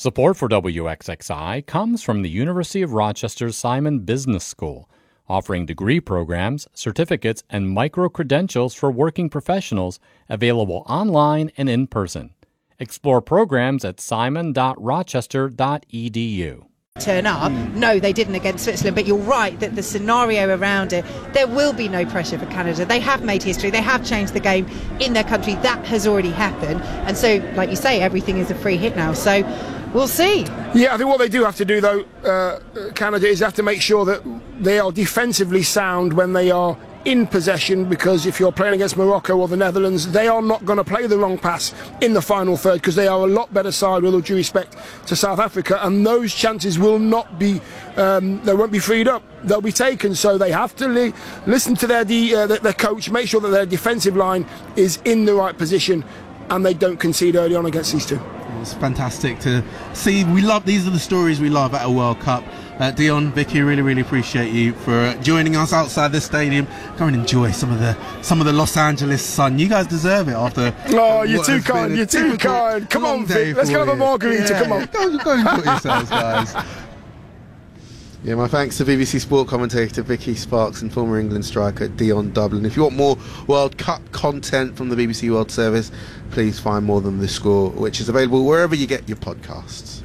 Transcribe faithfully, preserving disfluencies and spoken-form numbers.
Support for W X X I comes from the University of Rochester's Simon Business School, offering degree programs, certificates, and micro-credentials for working professionals available online and in person. Explore programs at simon dot rochester dot e d u. Turn up. No, they didn't against Switzerland, but you're right that the scenario around it, there will be no pressure for Canada. They have made history, they have changed the game in their country. That has already happened, and so, like you say, everything is a free hit now, so we'll see. Yeah, I think what they do have to do, though, uh, Canada, is have to make sure that they are defensively sound when they are in possession, because if you're playing against Morocco or the Netherlands, they are not going to play the wrong pass in the final third, because they are a lot better side, with all due respect to South Africa, and those chances will not be, um, they won't be freed up, they'll be taken. So they have to li- listen to their, de- uh, their coach, make sure that their defensive line is in the right position and they don't concede early on against these two. It's fantastic to see. We love, these are the stories we love at a World Cup. Uh, Dion, Vicky, really, really appreciate you for joining us outside the stadium. Go and enjoy some of the some of the Los Angeles sun. You guys deserve it after. Oh, you're too kind. You're too kind. Come on, Vic. Let's go have a margarita. Yeah. Come on. Go, go enjoy yourselves, guys. Yeah, my thanks to B B C Sport commentator Vicky Sparks and former England striker Dion Dublin. If you want more World Cup content from the B B C World Service, please find More Than The Score, which is available wherever you get your podcasts.